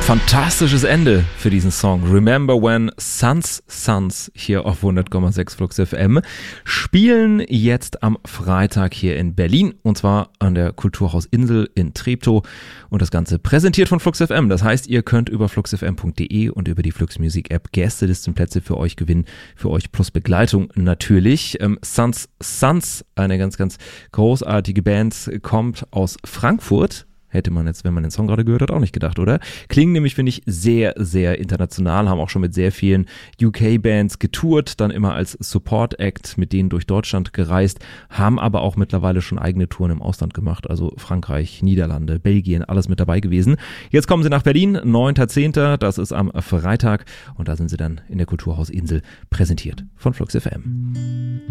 Fantastisches Ende für diesen Song. Remember When Suns hier auf 100,6 Flux FM spielen jetzt am Freitag hier in Berlin und zwar an der Kulturhaus Insel in Treptow und das Ganze präsentiert von Flux FM. Das heißt, ihr könnt über fluxfm.de und über die Flux Music App Gästelistenplätze für euch gewinnen, für euch plus Begleitung natürlich. Suns, eine ganz, ganz großartige Band, kommt aus Frankfurt. Hätte man jetzt, wenn man den Song gerade gehört hat, auch nicht gedacht, oder? Klingen nämlich, finde ich, sehr, sehr international, haben auch schon mit sehr vielen UK-Bands getourt, dann immer als Support-Act mit denen durch Deutschland gereist, haben aber auch mittlerweile schon eigene Touren im Ausland gemacht, also Frankreich, Niederlande, Belgien, alles mit dabei gewesen. Jetzt kommen sie nach Berlin, 9.10., das ist am Freitag und da sind sie dann in der Kulturhaus Insel präsentiert von Flux FM.